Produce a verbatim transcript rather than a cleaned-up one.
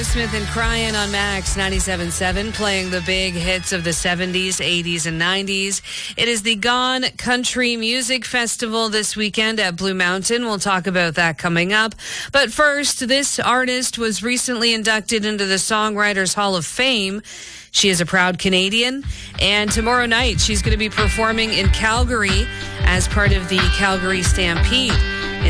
Smith and Cryin on Max ninety-seven point seven, playing the big hits of the seventies, eighties, and nineties. It is the Gone Country Music Festival this weekend at Blue Mountain. We'll talk about that coming up. But first, this artist was recently inducted into the Songwriters Hall of Fame. She is a proud Canadian, and tomorrow night she's going to be performing in Calgary as part of the Calgary Stampede.